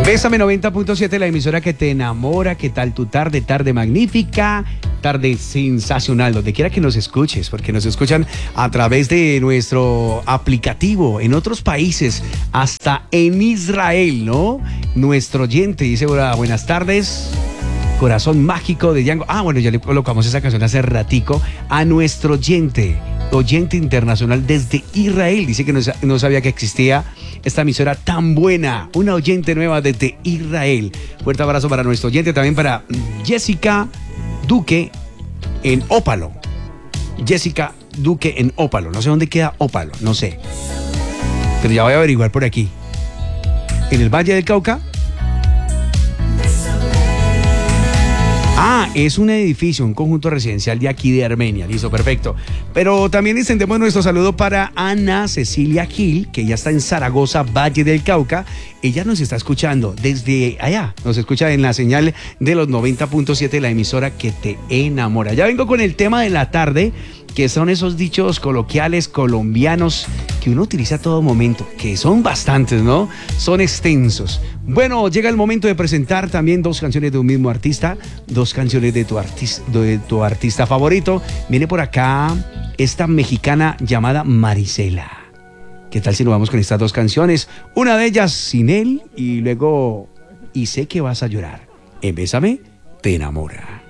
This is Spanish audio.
Bésame 90.7, la emisora que te enamora. ¿Qué tal tu tarde? Tarde magnífica, tarde sensacional, donde quiera que nos escuches, porque nos escuchan a través de nuestro aplicativo en otros países, hasta en Israel, ¿no? Nuestro oyente dice, buenas tardes. Corazón mágico de Django. Bueno, ya le colocamos esa canción hace ratico a nuestro oyente internacional desde Israel. Dice que no sabía que existía esta emisora tan buena. Una oyente nueva desde Israel. Fuerte abrazo para nuestro oyente, también para Jessica Duque en Ópalo. Jessica Duque en Ópalo. No sé dónde queda Ópalo, no sé. Pero ya voy a averiguar por aquí. ¿En el Valle del Cauca? Es un edificio, un conjunto residencial de aquí de Armenia. Listo, perfecto. Pero también extendemos nuestro saludo para Ana Cecilia Gil, que ya está en Zaragoza, Valle del Cauca. Ella nos está escuchando desde allá. Nos escucha en la señal de los 90.7, la emisora que te enamora. Ya vengo con el tema de la tarde, que son esos dichos coloquiales colombianos que uno utiliza a todo momento, que son bastantes, ¿no? Son extensos. Bueno, llega el momento de presentar también dos canciones de un mismo artista, dos canciones de tu artista favorito. Viene por acá esta mexicana llamada Marisela. ¿Qué tal si nos vamos con estas dos canciones? Una de ellas Sin Él y luego Y sé que vas a llorar. En Bésame te enamora.